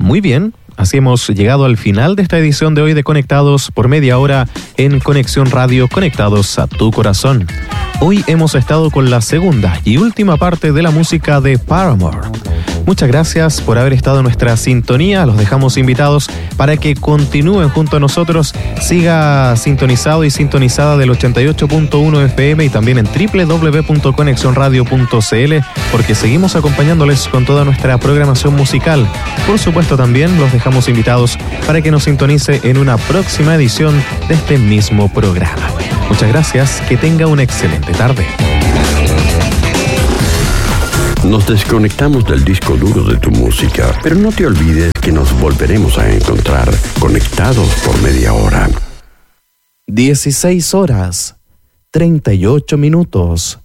Muy bien, así hemos llegado al final de esta edición de hoy de Conectados por media hora en Conexión Radio, conectados a tu corazón. Hoy hemos estado con la segunda y última parte de la música de Paramore. Muchas gracias por haber estado en nuestra sintonía. Los dejamos invitados para que continúen junto a nosotros. Siga sintonizado y sintonizada del 88.1 FM y también en www.conexionradio.cl, porque seguimos acompañándoles con toda nuestra programación musical. Por supuesto, también los dejamos invitados para que nos sintonice en una próxima edición de este mismo programa. Muchas gracias. Que tenga una excelente tarde. Nos desconectamos del disco duro de tu música, pero no te olvides que nos volveremos a encontrar conectados por media hora. 16 horas, 38 minutos.